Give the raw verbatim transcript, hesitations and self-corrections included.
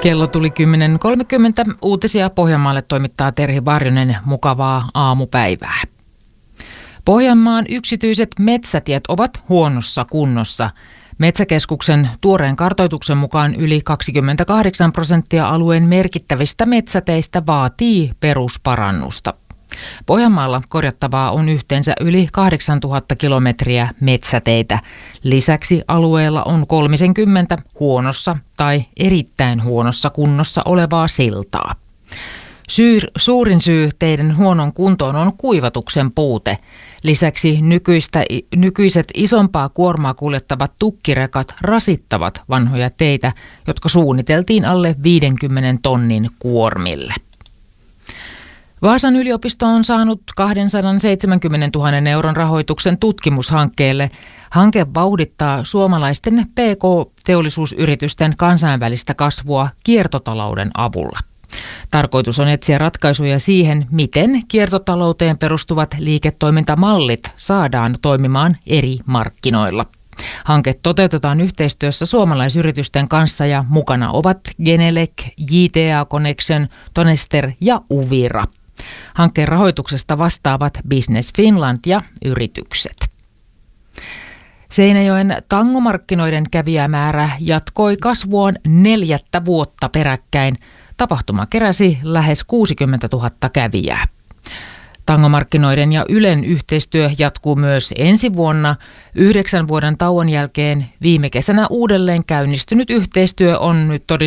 Kello tuli kymmenen kolmekymmentä. Uutisia Pohjanmaalle toimittaa Terhi Varjonen. Mukavaa aamupäivää. Pohjanmaan yksityiset metsätiet ovat huonossa kunnossa. Metsäkeskuksen tuoreen kartoituksen mukaan yli kaksikymmentäkahdeksan prosenttia alueen merkittävistä metsäteistä vaatii perusparannusta. Pohjanmaalla korjattavaa on yhteensä yli kahdeksantuhatta kilometriä metsäteitä. Lisäksi alueella on kolmekymmentä huonossa tai erittäin huonossa kunnossa olevaa siltaa. Syy, suurin syy teidän huonon kuntoon on kuivatuksen puute. Lisäksi nykyistä, nykyiset isompaa kuormaa kuljettavat tukkirekat rasittavat vanhoja teitä, jotka suunniteltiin alle viidenkymmenen tonnin kuormille. Vaasan yliopisto on saanut kaksisataaseitsemänkymmentätuhatta euron rahoituksen tutkimushankkeelle. Hanke vauhdittaa suomalaisten P K-teollisuusyritysten kansainvälistä kasvua kiertotalouden avulla. Tarkoitus on etsiä ratkaisuja siihen, miten kiertotalouteen perustuvat liiketoimintamallit saadaan toimimaan eri markkinoilla. Hanke toteutetaan yhteistyössä suomalaisyritysten kanssa ja mukana ovat Genelec, J T A Connection, Tonester ja Uvira. Hankkeen rahoituksesta vastaavat Business Finland ja yritykset. Seinäjoen tangomarkkinoiden kävijämäärä jatkoi kasvuaan neljättä vuotta peräkkäin. Tapahtuma keräsi lähes kuusikymmentätuhatta kävijää. Tangomarkkinoiden ja Ylen yhteistyö jatkuu myös ensi vuonna. Yhdeksän vuoden tauon jälkeen viime kesänä uudelleen käynnistynyt yhteistyö on nyt todistettu